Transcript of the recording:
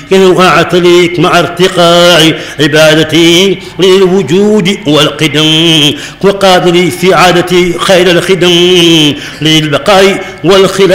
ينوع ليك مع ارتقاء عبادتي للوجود والقدم، وقادري في عادتي خير الخدم للبقاء والخلاف